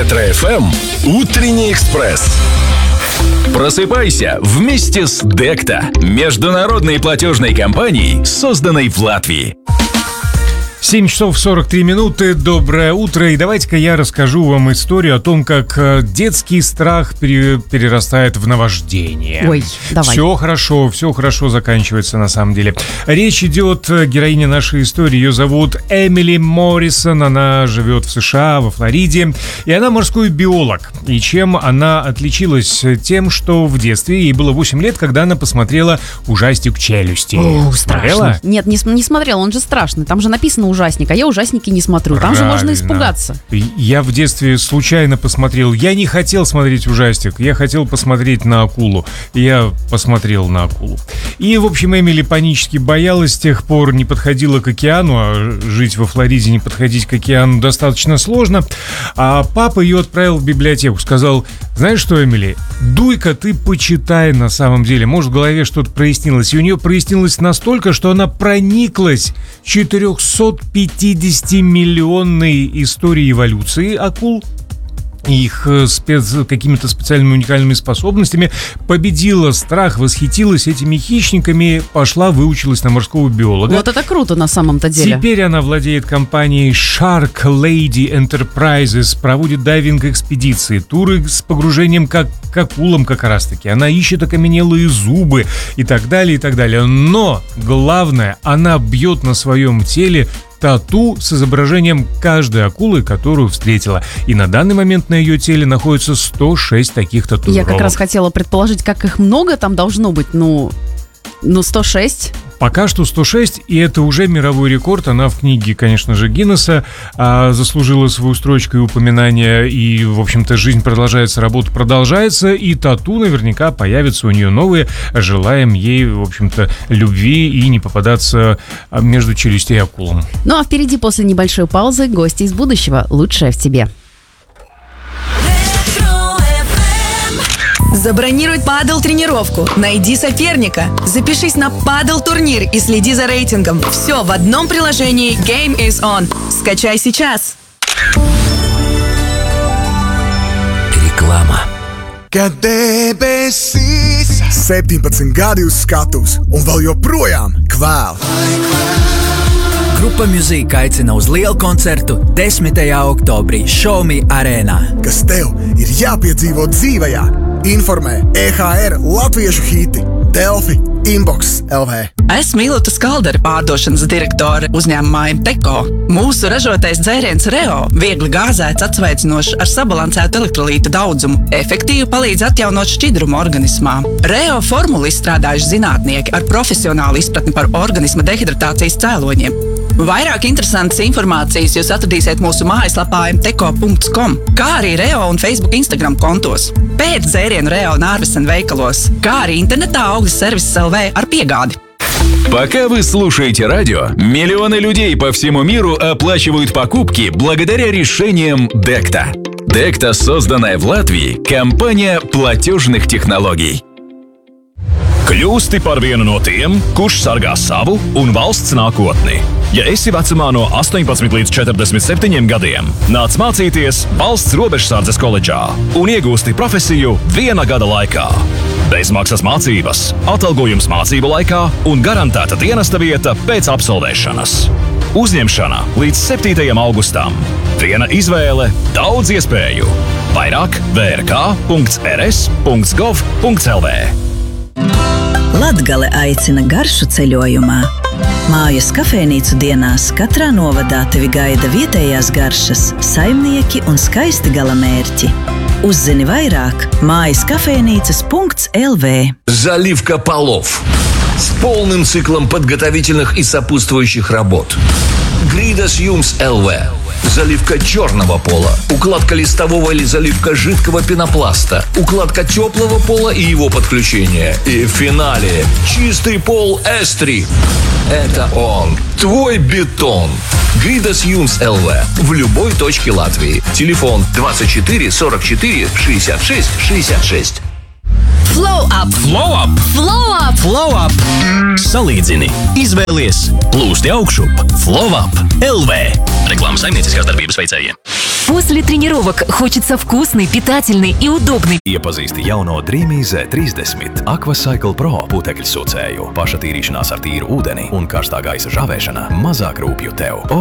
Ретро-ФМ «Утренний экспресс». Просыпайся вместе с Декта, международной платежной компанией, созданной в Латвии. 7 часов 43 минуты. Доброе утро. И давайте-ка я расскажу вам историю о том, как детский страх перерастает в наваждение. Ой, давай. Все хорошо заканчивается на самом деле. Речь идет, героиня нашей истории, ее зовут Эмили Моррисон. Она живет в США, во Флориде. И она морской биолог. И чем она отличилась? Тем, что в детстве ей было 8 лет, когда она посмотрела ужастик «Челюсти». О, страшно. Смотрела? Нет, не смотрела, он же страшный. Там же написано ужасник, а я ужасники не смотрю. Там же можно испугаться. Я в детстве случайно посмотрел. Я не хотел смотреть ужастик, я хотел посмотреть на акулу. Я посмотрел на акулу. И, в общем, Эмили панически боялась, с тех пор не подходила к океану, а жить во Флориде, не подходить к океану достаточно сложно. А папа ее отправил в библиотеку, сказал: знаешь что, Эмили, дуй-ка ты почитай на самом деле. Может, в голове что-то прояснилось. И у нее прояснилось настолько, что она прониклась 450-миллионной историей эволюции акул, их какими-то специальными уникальными способностями, победила страх, восхитилась этими хищниками, пошла, выучилась на морского биолога. Вот это круто на самом-то деле. Теперь она владеет компанией Shark Lady Enterprises, проводит дайвинг-экспедиции, туры с погружением к акулам как раз-таки. Она ищет окаменелые зубы и так далее, и так далее. Но главное, она бьет на своем теле тату с изображением каждой акулы, которую встретила. И на данный момент на ее теле находится 106 таких татуировок. Я как раз хотела предположить, как их много там должно быть. 106. Пока что 106, и это уже мировой рекорд. Она в книге, конечно же, Гиннесса заслужила свою строчку и упоминание. И, в общем-то, жизнь продолжается, работа продолжается. И тату наверняка появятся у нее новые. Желаем ей, в общем-то, любви и не попадаться между челюстей акулам. Ну а впереди после небольшой паузы гости из будущего. Лучшее в тебе. Забронируй падл-тренировку, найди соперника, запишись на падл-турнир и следи за рейтингом. Все в одном приложении Game is On. Скачай сейчас. Реклама. Kad debesīs 17 gadi uz skatuves un vēl joprojām kvēl. Grupa Mūzika aicina uz lielu koncertu 10. oktobrī Šaumī arēnā. Kas tev ir jāpiedzīvo dzīvajā? Informē EHR latviešu hīti Delfi Inbox LV. Esmu Ilota Skaldere, pārdošanas direktore uzņēmumā Imteko. Mūsu ražotais dzēriens Reo viegli gāzēts, atsveicinošs ar sabalansētu elektrolītu daudzumu, efektīvi palīdz atjaunot šķidrumu organismā. Reo formulu izstrādājuši zinātnieki ar profesionālu izpratni par organisma dehidratācijas cēloņiem. Vairāk interesantas informācijas jūs atradīsiet mūsu mājaslapā mteko.com, kā arī Reo un Facebook Instagram kontos. Pēc dzērienu Reo un Ārvesen veikalos, kā arī internetā Augļas Services LV ar piegādi. Пока вы слушаете радио, миллионы людей по всему миру оплачивают покупки благодаря решениям Декта. Декта, созданная в Латвии, компания платежных технологий. Kļūsti par vienu no tiem, kurš sargā savu un valsts nākotni. Ja esi vecumā no 18 līdz 47 gadiem, nāc mācīties Valsts robežsardzes koledžā un iegūsti profesiju 1 gada laikā. Bezmaksas mācības, atalgojums mācību laikā un garantēta dienesta vieta pēc absolvēšanas. Uzņemšana līdz 7. augustam. Viena izvēle, daudz iespēju. Vairāk vrk.rs.gov.lv. Latgale aicina garšu ceļojumā. Mājas kafejnīcu dienās katrā novadā tevi gaida vietējās garšas, saimnieki un skaisti galamērķi. Uzzini vairāk mājaskafejnīcas.lv. Заливка полов с полным циклом подготовительных и сопутствующих работ. Гридас Юмс ЛВ. Заливка черного пола, укладка листового или заливка жидкого пенопласта, укладка теплого пола и его подключение. И в финале чистый пол Эстри. Это он, твой бетон. Гридас Юмс ЛВ в любой точке Латвии. Телефон 24 44 66 66. Flow up! Flow up! Flow up! Flow up! Salīdzini, izvēlies, plūsti augšup, Flow up LV. Reklāmas saimnieciskās darbības veicējiem. После тренировок хочется вкусный, питательный и удобный. Iepazīsti jauno Dreamy Z30 Aquacycle Pro putekļsūcēju. Paša tīrīšanās ar tīru ūdeni un karstā gaisa žavēšana mazāk rūpju tev.